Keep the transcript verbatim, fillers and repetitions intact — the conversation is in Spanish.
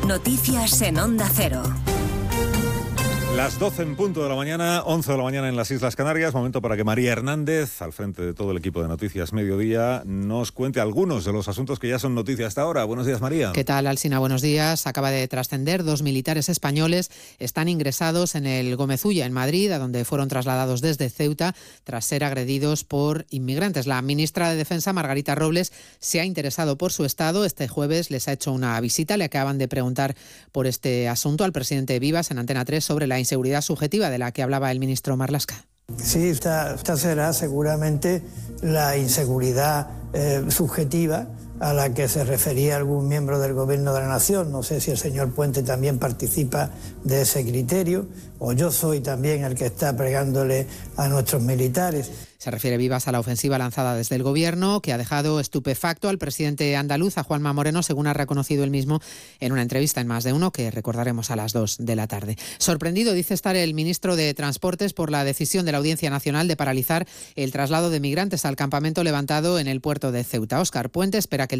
Noticias en Onda Cero. Las doce en punto de la mañana, once de la mañana en las Islas Canarias. Momento para que María Hernández, al frente de todo el equipo de Noticias Mediodía, nos cuente algunos de los asuntos que ya son noticia hasta ahora. Buenos días, María. ¿Qué tal, Alsina? Buenos días. Acaba de trascender, dos militares españoles están ingresados en el Gómez Ulla, en Madrid, a donde fueron trasladados desde Ceuta tras ser agredidos por inmigrantes. La ministra de Defensa, Margarita Robles, se ha interesado por su estado. Este jueves les ha hecho una visita. Le acaban de preguntar por este asunto al presidente Vivas en Antena tres sobre la inseguridad subjetiva de la que hablaba el ministro Marlaska. Sí, esta, esta será seguramente la inseguridad eh, subjetiva a la que se refería algún miembro del Gobierno de la Nación. No sé si el señor Puente también participa de ese criterio, o yo soy también el que está pregándole a nuestros militares. Se refiere Vivas a la ofensiva lanzada desde el Gobierno, que ha dejado estupefacto al presidente andaluz, a Juanma Moreno, según ha reconocido él mismo en una entrevista en Más de Uno, que recordaremos a las dos de la tarde. Sorprendido, dice estar el ministro de Transportes por la decisión de la Audiencia Nacional de paralizar el traslado de migrantes al campamento levantado en el puerto de Ceuta. Óscar Puente espera que el